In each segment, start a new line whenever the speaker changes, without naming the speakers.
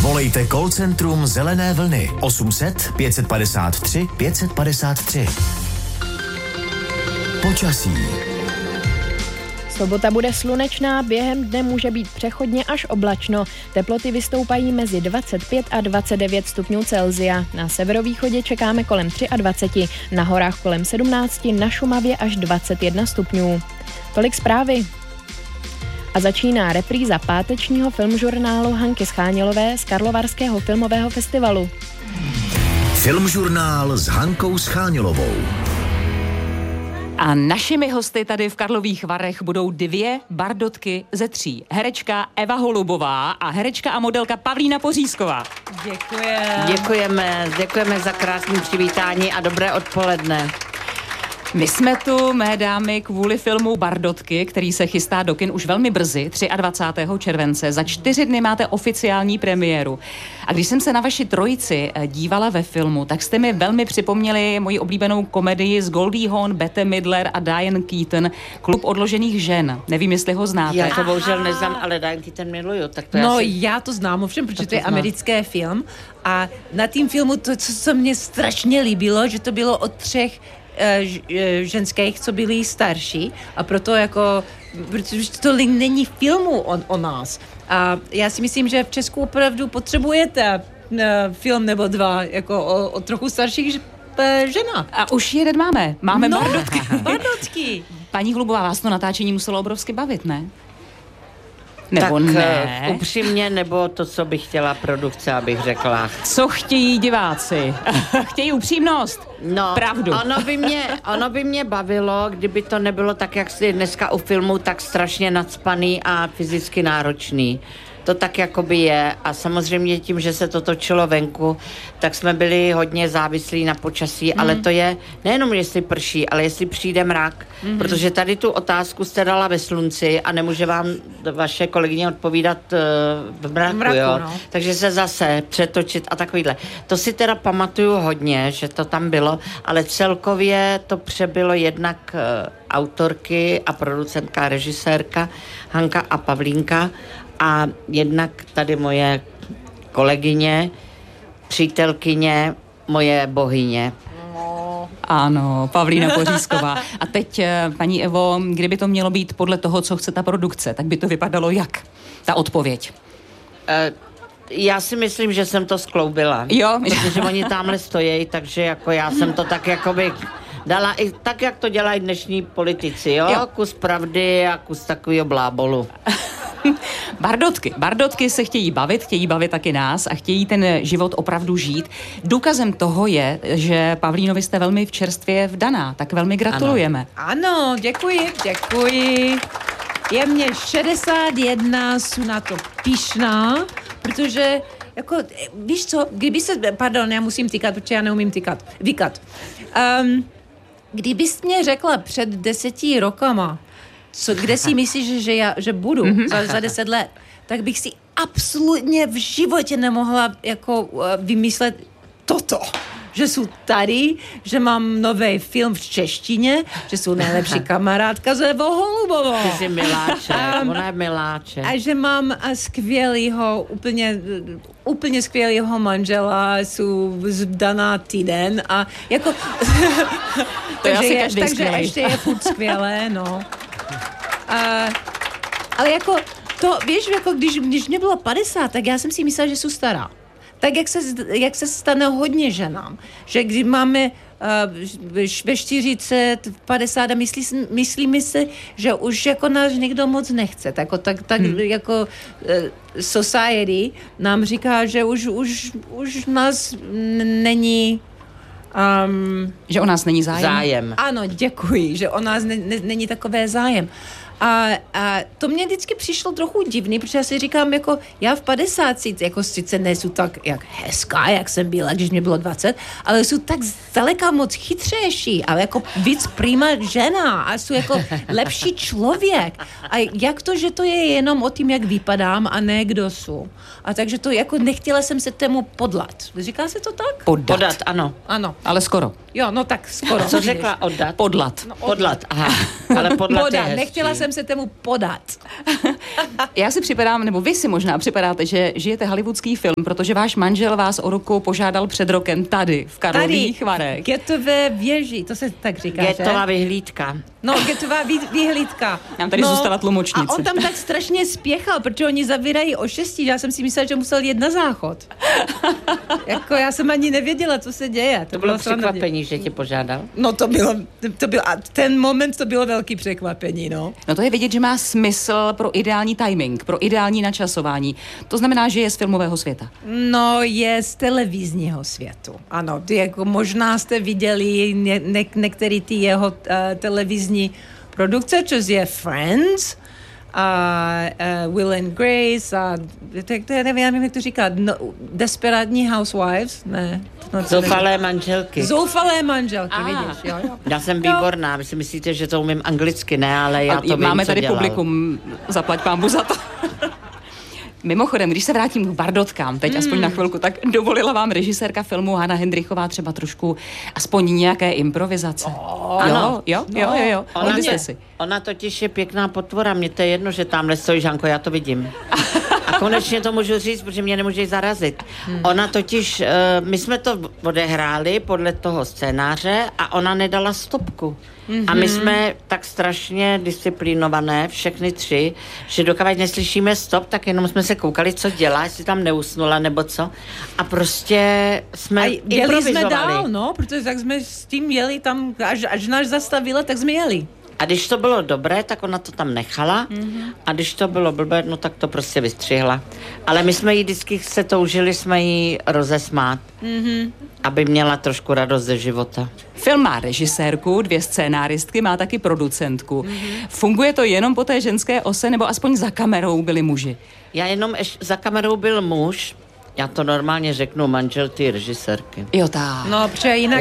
Volejte call centrum Zelené vlny 800 553 553. Počasí.
Sobota bude slunečná, během dne může být přechodně až oblačno. Teploty vystoupají mezi 25 a 29 stupňů Celsia. Na severovýchodě čekáme kolem 23, na horách kolem 17, na Šumavě až 21 stupňů. Tolik zprávy. A začíná repríza pátečního filmžurnálu Hanky Schánělové z Karlovarského filmového festivalu.
Filmžurnál s Hankou Schánělovou.
A našimi hosty tady v Karlových Varech budou 2 bardotky ze 3. Herečka Eva Holubová a herečka a modelka Pavlína Pořízková.
Děkujeme za krásné přivítání a dobré odpoledne.
My jsme tu, mé dámy, kvůli filmu Bardotky, který se chystá do kin už velmi brzy, 23. července. Za 4 dny máte oficiální premiéru. A když jsem se na vaši trojici dívala ve filmu, tak jste mi velmi připomněli moji oblíbenou komedii s Goldie Hawn, Bette Midler a Diane Keaton, Klub odložených žen. Nevím, jestli ho znáte.
Já to bohužel neznám, ale Diane Keaton miluju. Tak to
já to znám, ovšem, protože to je americký film. A na tým filmu to, co se mně strašně líbilo, že to bylo od 3 ženských, co byli starší a proto jako, protože to není filmu o nás. A já si myslím, že v Česku opravdu potřebujete film nebo 2 jako o trochu starších ženách.
A už jeden máme. Máme Bardotky.
Bardotky.
Paní Holubová, vás to natáčení muselo obrovsky bavit, ne? Nebo
tak
ne?
Upřímně, nebo to, co by chtěla produkce, abych řekla.
Co chtějí diváci? Chtějí upřímnost?
No,
pravdu.
Ono by mě bavilo, kdyby to nebylo tak, jak si dneska u filmu, tak strašně nacpaný a fyzicky náročný. To tak jakoby je a samozřejmě tím, že se to točilo venku, tak jsme byli hodně závislí na počasí, ale to je nejenom jestli prší, ale jestli přijde mrak, protože tady tu otázku jste dala ve slunci a nemůže vám vaše kolegyně odpovídat v mraku, jo? No. Takže se zase přetočit a takovýhle. To si teda pamatuju hodně, že to tam bylo, ale celkově to přebylo jednak autorky a producentka, režisérka Hanka a Pavlínka a jednak tady moje kolegyně, přítelkyně, moje bohyně.
Ano, Pavlína Pořízková. A teď, paní Evo, kdyby to mělo být podle toho, co chce ta produkce, tak by to vypadalo jak? Ta odpověď.
Já si myslím, že jsem to skloubila.
Jo.
Protože oni tamhle stojí, takže jako já jsem to tak jakoby dala i tak, jak to dělají dnešní politici, jo? Kus pravdy a kus takovýho blábolu.
Bardotky se chtějí bavit taky nás a chtějí ten život opravdu žít. Důkazem toho je, že Pavlínovi jste velmi čerstvě vdaná, tak velmi gratulujeme.
Ano, děkuji. Je mě 61, jsem na to pyšná, protože jako, víš co, já musím tykat, protože já neumím vykat. Kdybys mě řekla před 10 rokama, kde si myslíš, že budu za 10 let, tak bych si absolutně v životě nemohla jako vymyslet toto. Že jsou tady, že mám nový film v češtině, že jsou nejlepší kamarádka s Evou Holubovou.
Ty jsi miláček, ona je miláček.
A že mám úplně skvělýho manžela, jsou vdaná týden a jako... takže ještě je furt skvělé, no. Ale jako to, víš, jako když mě bylo 50, tak já jsem si myslela, že jsou stará. Tak jak se stane hodně ženám, že když máme ve 40, v 50 a myslíme si, že už jako nás někdo moc nechce. Tak jako society nám říká, že už nás není...
že o nás není zájem?
Ano, děkuji, že o nás není takové zájem. A to mě vždycky přišlo trochu divný, protože já si říkám, jako já v 50 jako sice nejsou tak jak hezká, jak jsem byla, když mě bylo 20, ale jsou tak zdaleka moc chytřejší, ale jako víc prima žena a jsou jako lepší člověk. A jak to, že to je jenom o tím, jak vypadám a ne kdo jsou. A takže to jako nechtěla jsem se tému podlat. Říká se to tak?
Podat, ano.
Ale skoro.
Jo, no tak skoro.
Co řekla oddat?
Podlat.
No, podlat, aha. Ale podlat je hezčí.
Nechtěla jsem jsem se tomu podat.
Já si připadám, nebo vy si možná připadáte, že žijete hollywoodský film, protože váš manžel vás o ruku požádal před rokem tady, v Karlových Varech.
Getové věži, to se tak říká,
Getová vyhlídka.
No, getová vyhlídka.
Nám tady zůstala tlumočnice.
A on tam tak strašně spěchal, protože oni zavírají o 6. Já jsem si myslela, že musel jet na záchod. Jako já jsem ani nevěděla, co se děje.
To bylo překvapení, že tě požádal.
No to bylo, a ten moment to bylo velký překvapení, no.
No to je vidět, že má smysl pro ideální timing, pro ideální načasování. To znamená, že je z filmového světa.
No, je z televizního světu. Ano, jako možná jste viděli některé ty jeho televizní produkce, což je Friends, Will and Grace a nevím, jak to říká, Desperátní Housewives, ne.
Zoufalé manželky.
Zoufalé manželky, vidíš, jo.
Já jsem výborná, vy si myslíte, že to umím anglicky, ne, ale já to vím,
máme
co
tady
dělal.
publikum, zaplať pánbu za to. Mimochodem, když se vrátím k Bardotkám, teď aspoň na chvilku, tak dovolila vám režisérka filmu Hana Hendrychová třeba trošku aspoň nějaké improvizace.
Ano.
Jo.
Ona totiž je pěkná potvora, mně to je jedno, že tamhle stojí Žanko, já to vidím. A konečně to můžu říct, protože mě nemůže zarazit. Ona totiž, my jsme to odehráli podle toho scénáře a ona nedala stopku. A my jsme tak strašně disciplinované, všechny tři, že dokud neslyšíme stop, tak jenom jsme se koukali, co dělá, jestli tam neusnula nebo co. A prostě jsme improvizovali.
Jsme dál, no, protože tak jsme s tím jeli tam, až nás zastavila, tak jsme jeli.
A když to bylo dobré, tak ona to tam nechala. A když to bylo blbé, no tak to prostě vystřihla. Ale my jsme jí vždycky se toužili, jsme jí rozesmát. Aby měla trošku radost ze života.
Film má režisérku, 2 scénáristky, má taky producentku. Funguje to jenom po té ženské ose, nebo aspoň za kamerou byli muži?
Já jenom za kamerou byl muž. Já to normálně řeknu, manžel ty režisérky.
Jo, tak.
No, protože jinak...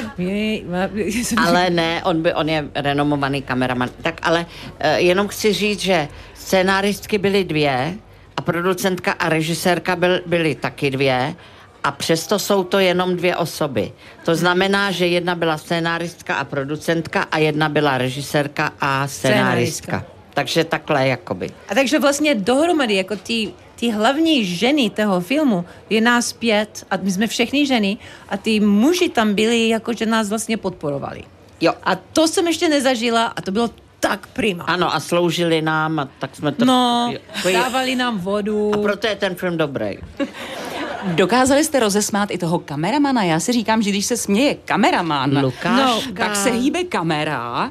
Ale ne, on je renomovaný kameraman. Tak ale jenom chci říct, že scénáristky byly 2 a producentka a režisérka byly taky 2 a přesto jsou to jenom 2 osoby. To znamená, že jedna byla scénáristka a producentka a jedna byla režisérka a scénáristka. Takže takhle jakoby.
A takže vlastně dohromady, jako ty hlavní ženy toho filmu, je nás 5 a my jsme všechny ženy a ty muži tam byli, jako že nás vlastně podporovali.
Jo.
A to jsem ještě nezažila a to bylo tak prima.
Ano, a sloužili nám a tak jsme to...
Dávali nám vodu.
A proto je ten film dobrý.
Dokázali jste rozesmát i toho kameramana? Já si říkám, že když se směje kameraman, tak se hýbe kamera.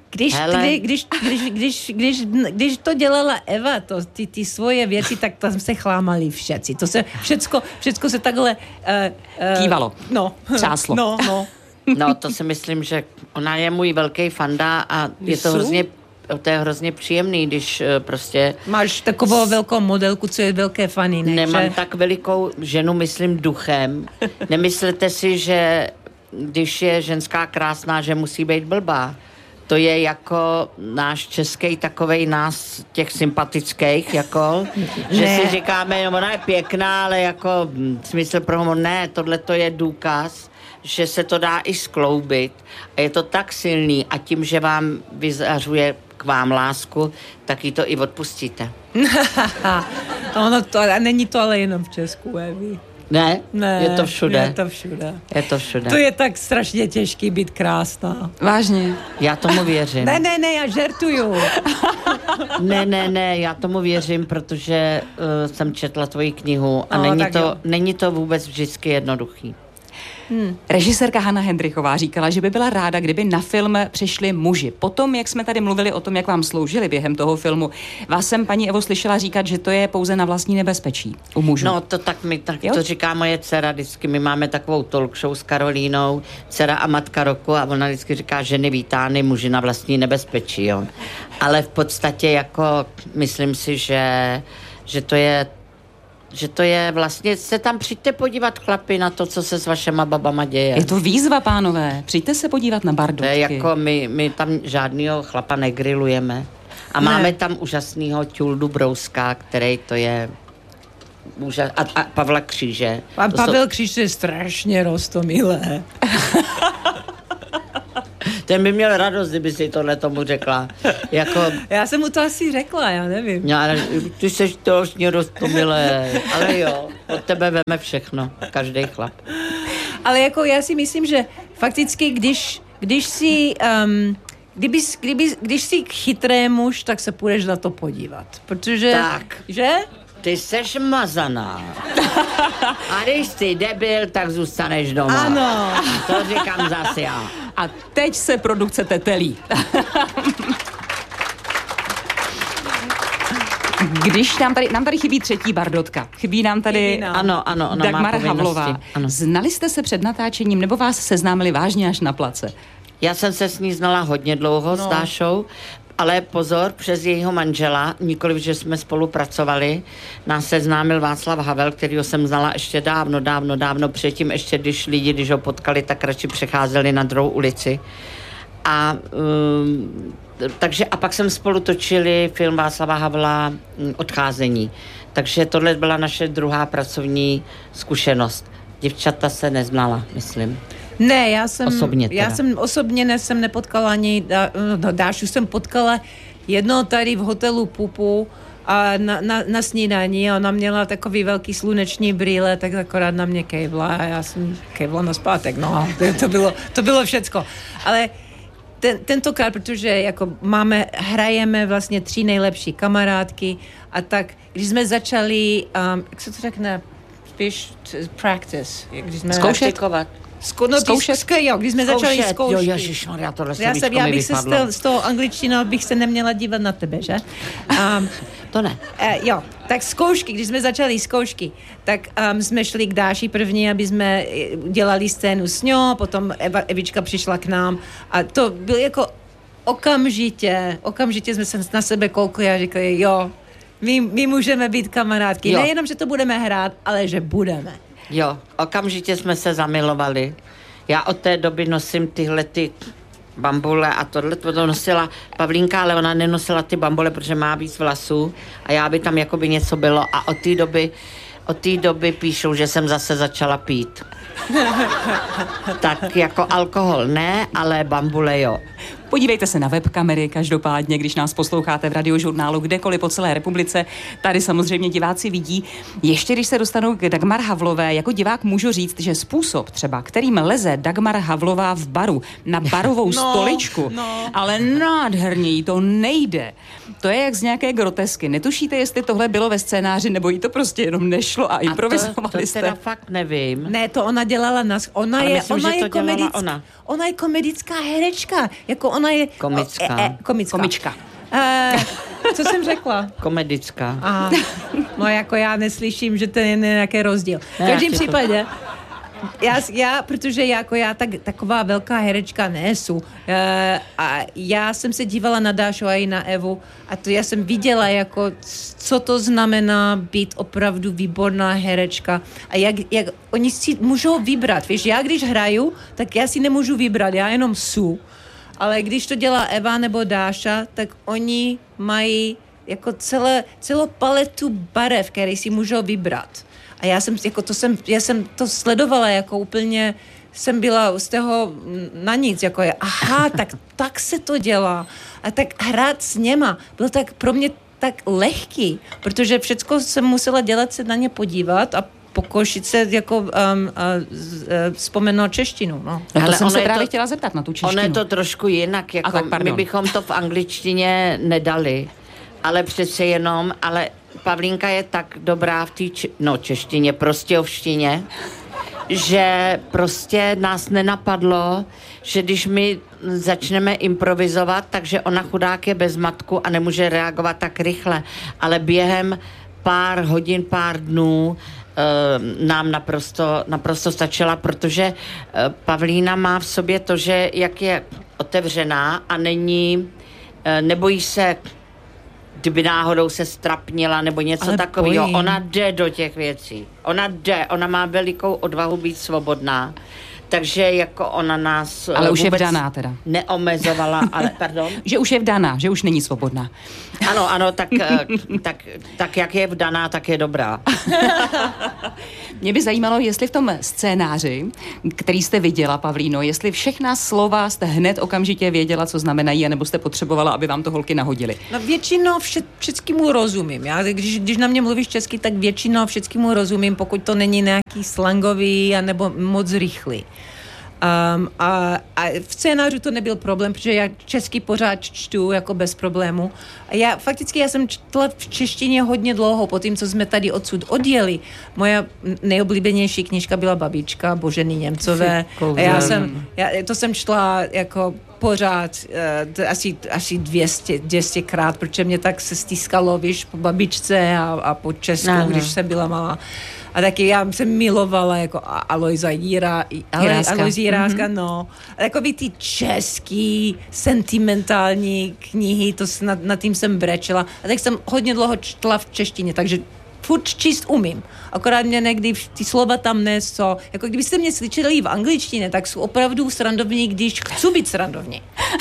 Když to dělala Eva, ty svoje věci, tak tam se chlámali všetci. To se všecko se takhle...
kývalo.
Třáslo.
No, to si myslím, že ona je můj velký fanda a to je hrozně příjemný, když prostě...
Máš takovou velkou modelku, co je velké fany, ne?
Nemám tak velikou ženu, myslím duchem. Nemyslete si, že když je ženská krásná, že musí být blbá. To je jako náš český takovej nás, těch sympatických, jako, že si říkáme, ona je pěkná, ale jako smysl pro humor, ne, tohle to je důkaz, že se to dá i skloubit a je to tak silný a tím, že vám vyzařuje k vám lásku, tak jí to i odpustíte.
Není to ale jenom v Česku, Evi.
Ne, je to všude.
Je to všude. To je tak strašně těžký být krásná.
Vážně?
Já tomu věřím.
Ne, já žertuju.
Ne, já tomu věřím, protože jsem četla tvoji knihu a není to vůbec vždycky jednoduchý.
Režisérka Hana Hendrychová říkala, že by byla ráda, kdyby na film přišli muži. Potom, jak jsme tady mluvili o tom, jak vám sloužili během toho filmu, vás jsem, paní Evo, slyšela říkat, že to je pouze na vlastní nebezpečí u mužů.
No, to říká moje dcera vždycky. My máme takovou talk show s Karolínou, dcera a matka roku, a ona vždycky říká, ženy vítány, muži na vlastní nebezpečí, jo. Ale v podstatě jako myslím si, že to je vlastně, se tam přijďte podívat, chlapi, na to, co se s vašema babama děje.
Je to výzva, pánové. Přijďte se podívat na Bardotky.
To je jako my tam žádnýho chlapa negrilujeme. A máme tam úžasnýho Tuldu Brouska, který to je a Pavla Kříže.
Pavel Kříž je strašně roztomilé.
To Ten by měl radost, kdyby si tohle tomu řekla. Jako...
Já jsem mu to asi řekla, já nevím.
Já, ty seš strašně roztomilé, ale jo, od tebe veme všechno, každý chlap.
Ale jako já si myslím, že fakticky, když jsi chytrý muž, tak se půjdeš na to podívat. Protože...
Tak.
Že?
Ty seš mazaná. A když jsi debil, tak zůstaneš doma.
Ano.
To říkám zase já.
A teď se produkce tetelí. Když nám tady chybí třetí Bardotka. Chybí nám tady
Ano, ona
Dagmar
má
Havlová.
Ano.
Znali jste se před natáčením, nebo vás seznámili vážně až na place?
Já jsem se s ní znala hodně dlouho, s Dášou, ale pozor, přes jejího manžela, nikoliv, že jsme spolupracovali, nás seznámil Václav Havel, kterýho jsem znala ještě dávno předtím, ještě když ho potkali, tak radši přecházeli na druhou ulici. Takže pak jsem spolu točili film Václava Havla Odcházení. Takže tohle byla naše druhá pracovní zkušenost. Děvčata se neznala, myslím.
Ne, já jsem osobně jsem nepotkala ani Dášu jsem potkala jednou tady v hotelu Pupu a na snídani a ona měla takový velký sluneční brýle, tak akorát na mě kejvla a já jsem kejvla naspátek, no, to bylo všecko. Ale tentokrát, protože jako hrajeme vlastně 3 nejlepší kamarádky a tak, když jsme začali, jak se to řekne, spíš practice, když jsme
Zkoušet.
Když jsme začali zkoušky.
Jo, ježišmarja, tohle
já bych se z toho angličtina bych se neměla dívat na tebe, že?
To ne.
Jo, tak zkoušky, když jsme začali zkoušky, tak jsme šli k Dáši první, aby jsme dělali scénu s ňou, potom Evička přišla k nám a to byl jako okamžitě jsme se na sebe koukli a říkali, jo, my můžeme být kamarádky. Jo. Nejenom, že to budeme hrát, ale že budeme.
Jo, okamžitě jsme se zamilovali. Já od té doby nosím tyhle bambule a tohle to nosila Pavlínka, ale ona nenosila ty bambule, protože má víc vlasů a já by tam jakoby něco bylo a od té doby píšou, že jsem zase začala pít. Tak jako alkohol ne, ale bambule jo.
Podívejte se na webkamery, každopádně, když nás posloucháte v Radiožurnálu kdekoliv po celé republice. Tady samozřejmě diváci vidí. Ještě když se dostanu k Dagmar Havlové, jako divák můžu říct, že způsob třeba, kterým leze Dagmar Havlová v baru na barovou stoličku, ale nádherně jí to nejde. To je jak z nějaké grotesky. Netušíte, jestli tohle bylo ve scénáři, nebo jí to prostě jenom nešlo a improvizovali jste?
To teda fakt nevím.
Ne, to ona dělala Ona je komedická herečka. Jako ona je...
Komička.
Co jsem řekla?
Komedická.
No jako já neslyším, že to je nějaký rozdíl. V každém případě protože já taková velká herečka nejsou. A já jsem se dívala na Dášu a i na Evu a to já jsem viděla, jako, co to znamená být opravdu výborná herečka a jak oni si můžou vybrat. Víš, já když hraju, tak já si nemůžu vybrat, já jenom jsou. Ale když to dělá Eva nebo Dáša, tak oni mají jako celou paletu barev, které si můžou vybrat. A já jsem to sledovala jako úplně, jsem byla z toho na nic, jako je, tak se to dělá. A tak hrát s něma byl tak pro mě tak lehký, protože všecko jsem musela dělat, se na ně podívat a pokoušet se jako vzpomenout češtinu. No.
Ale to jsem se právě chtěla zeptat na tu češtinu.
Ono je to trošku jinak, jako my bychom to v angličtině nedali, ale přece jenom, ale Pavlínka je tak dobrá v té češtině, prostějovštině, že prostě nás nenapadlo, že když my začneme improvizovat, takže ona chudák je bez matku a nemůže reagovat tak rychle, ale během pár hodin, pár dnů nám naprosto stačila, protože Pavlína má v sobě to, že jak je otevřená a nebojí se, kdyby náhodou se strapnila nebo něco takového. Ona jde do těch věcí. Ona má velikou odvahu být svobodná. takže jako ona nás
ale už je vdaná teda.
Neomezovala, ale pardon.
Že už je vdaná, že už není svobodná.
Ano, tak jak je vdaná, tak je dobrá.
Mě by zajímalo, jestli v tom scénáři, který jste viděla, Pavlíno, jestli všechna slova jste hned okamžitě věděla, co znamenají, anebo jste potřebovala, aby vám to holky nahodily.
No většinou všeckému rozumím. Já, když na mě mluvíš česky, tak většinou všeckému rozumím, pokud to není nějaký slangový anebo moc rychlý. A v scénáři to nebyl problém, protože já česky pořád čtu jako bez problému. A já jsem četla v češtině hodně dlouho, po tím, co jsme tady odsud odjeli. Moja nejoblíbenější knížka byla Babička Boženy Němcové. A to jsem četla jako pořád asi 200krát, protože mě tak se stýskalo, víš, po babičce a po Česku, když jsem byla malá. A taky já jsem milovala jako Alojza Jiráska, no. A takový ty český, sentimentální knihy, to nad tím jsem brečela. A tak jsem hodně dlouho četla v češtině, takže furt číst umím. Akorát mě někdy ty slova tam nejsou. Jako kdybyste mě slyšeli v angličtině, tak jsou opravdu srandovní, když chci být srandovní.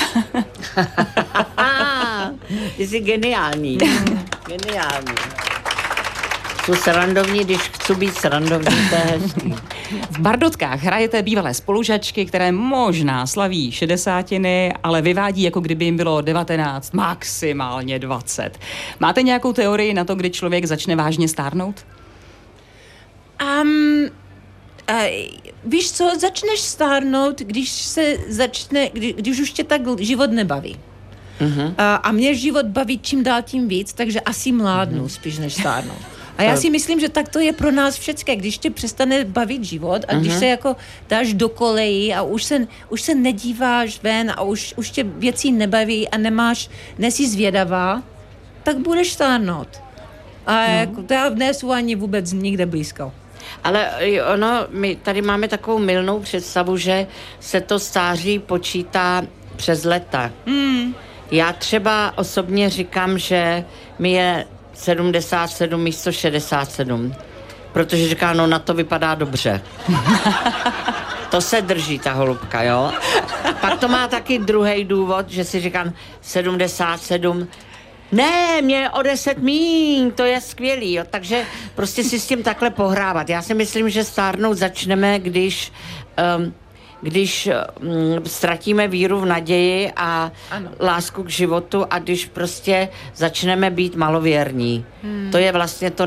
Ty jsi geniální. Geniální. Jsou srandovní, když chci být srandovní, to je hezký.
V Bardotkách hrajete bývalé spolužačky, které možná slaví 60, ale vyvádí, jako kdyby jim bylo 19, maximálně 20. Máte nějakou teorii na to, kdy člověk začne vážně stárnout?
Víš co, začneš stárnout, když už tě tak život nebaví. Uh-huh. A mě život baví čím dál tím víc, takže asi mládnu spíš než stárnout. A já si myslím, že tak to je pro nás všecké, když tě přestane bavit život a když se jako dáš do kolejí a už se nedíváš ven a už tě věcí nebaví a nejsi zvědavá, tak budeš stárnout. A jako, já nejsou ani vůbec nikde blízko.
Ale my tady máme takovou mylnou představu, že se to stáří počítá přes leta. Já třeba osobně říkám, že mi je 77 místo 67, protože říká, no na to vypadá dobře. To se drží ta holubka, jo. Pak to má taky druhý důvod, že si říkám 77, ne, mě o 10 míň, to je skvělý, jo. Takže prostě si s tím takhle pohrávat. Já si myslím, že stárnout začneme, když ztratíme víru v naději a lásku k životu a když prostě začneme být malověrní. To je vlastně to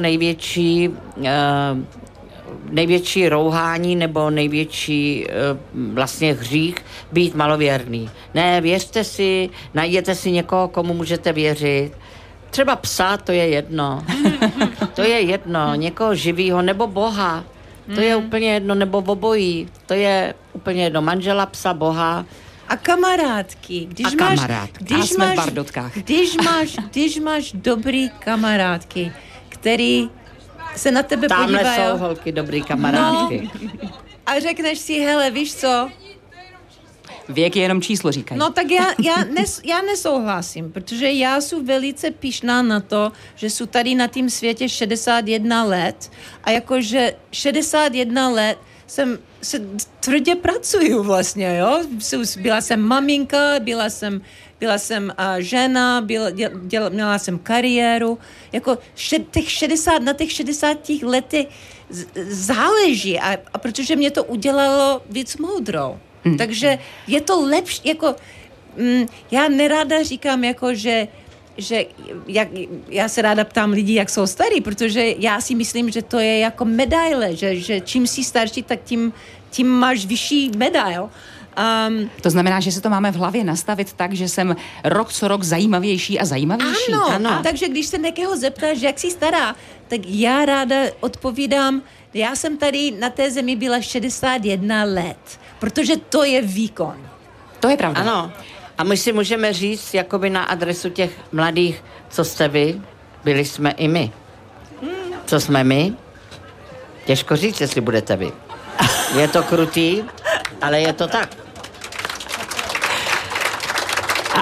největší rouhání nebo největší vlastně hřích být malověrný. Ne, věřte si, najděte si někoho, komu můžete věřit. Třeba psa, to je jedno. To je jedno, někoho živýho nebo Boha. To je úplně jedno, nebo obojí. To je úplně jedno. Manžela, psa, Boha.
A kamarádky. Když máš dobrý kamarádky, který se na tebe podívají.
Tamhle jsou holky dobrý kamarádky.
No, a řekneš si, hele, víš co?
Věk je jenom číslo, říkají.
No tak já nesouhlasím, protože já jsem velice pyšná na to, že jsou tady na tým světě 61 let a jakože 61 let se tvrdě pracuju vlastně, jo? Byla jsem maminka, byla jsem žena, měla jsem kariéru, jako na těch 60 letech záleží a protože mě to udělalo víc moudrou. Takže je to lepší, jako já neráda říkám, jako že já se ráda ptám lidí, jak jsou starí, protože já si myslím, že to je jako medaile, že čím jsi starší, tak tím máš vyšší medail.
To znamená, že se to máme v hlavě nastavit tak, že jsem rok co rok zajímavější a zajímavější.
Ano. Takže když se někoho zeptáš, jak jsi stará, tak já ráda odpovídám, já jsem tady na té zemi byla 61 let, protože to je výkon.
To je pravda.
Ano. A my si můžeme říct, jakoby na adresu těch mladých, co jste vy, byli jsme i my. Co jsme my? Těžko říct, jestli budete vy. Je to krutý, ale je to tak.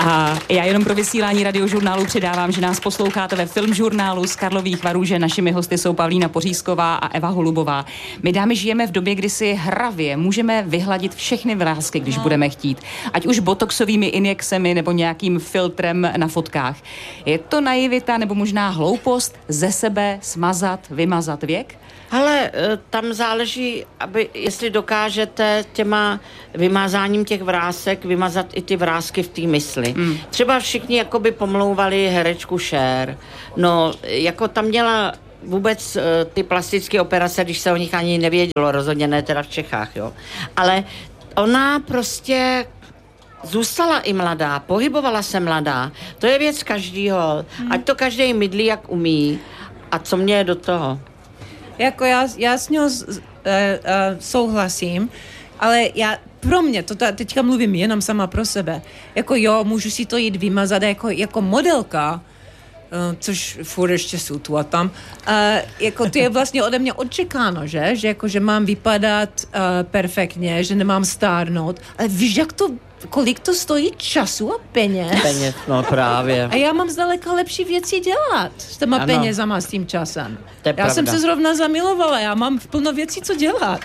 A já jenom pro vysílání Radiožurnálu přidávám, že nás posloucháte ve Filmžurnálu z Karlových Varů, že našimi hosty jsou Pavlína Pořízková a Eva Holubová. My dámy žijeme v době, kdy si hravě můžeme vyhladit všechny vrásky, když budeme chtít. Ať už botoxovými injekcemi nebo nějakým filtrem na fotkách. Je to naivita nebo možná hloupost ze sebe smazat, vymazat věk?
Ale tam záleží, jestli dokážete těma vymázáním těch vrásek vymazat i ty vrásky v té mysli. Třeba všichni jakoby pomlouvali herečku Cher. No, jako tam měla vůbec ty plastické operace, když se o nich ani nevědělo, rozhodně ne teda v Čechách, jo. Ale ona prostě zůstala i mladá, pohybovala se mladá. To je věc každýho. Ať to každý mydlí, jak umí. A co mě je do toho?
Jako já s ním souhlasím, ale pro mě, teďka mluvím jenom sama pro sebe, jako jo, můžu si to jít vymazat jako modelka, což furt ještě jsou tu a tam, jako to je vlastně ode mě očekáno, že jako, že mám vypadat perfektně, že nemám stárnout, ale víš, kolik to stojí času a peněz?
Peněz, no právě.
A já mám zdaleka lepší věci dělat s těma penězama, s tím časem. Já jsem se zrovna zamilovala, já mám plno věcí, co dělat.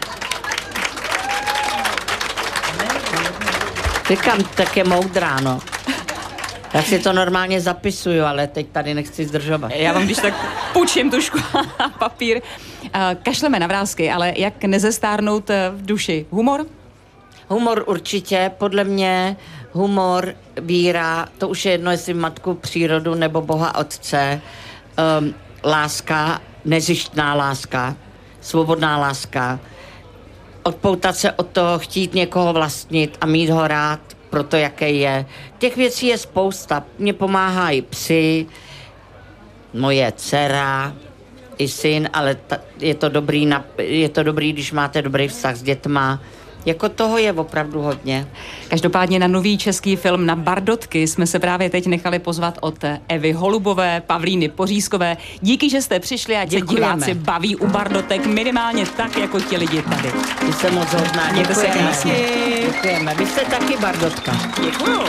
Říkám, tak je moudrá, no. Já si to normálně zapisuju, ale teď tady nechci zdržovat.
Já vám když tak půjčím tušku a papír. Kašleme na vrásky, ale jak nezestárnout v duši? Humor?
Humor určitě, podle mě humor, víra, to už je jedno, jestli matku přírodu nebo Boha Otce, láska, nezištná láska, svobodná láska, odpoutat se od toho, chtít někoho vlastnit a mít ho rád pro to, jaký je. Těch věcí je spousta. Mně pomáhají psy, moje dcera, i syn, ale je to dobrý, když máte dobrý vztah s dětma. Jako toho je opravdu hodně.
Každopádně na nový český film Na Bardotky jsme se právě teď nechali pozvat od Evy Holubové, Pavlíny Pořízkové. Díky, že jste přišli, ať se diváci baví u Bardotek minimálně tak, jako ti lidi tady.
Vy jste moc hodná.
Mějte se krásně.
Děkujeme. Vy jste taky Bardotka.
Děkuju.